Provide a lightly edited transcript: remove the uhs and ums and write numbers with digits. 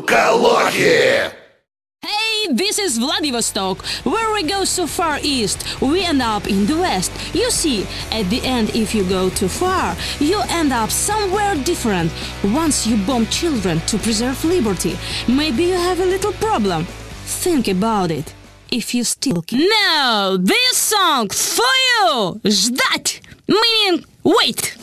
Сука, лохи! Hey, this is Vladivostok. Where we go so far east, we end up in the west. You see, at the end, if you go too far, you end up somewhere different. Once you bomb children to preserve liberty, maybe you have a little problem. Think about it. If you still can. Now, this song for you! Ждать! Meaning, wait!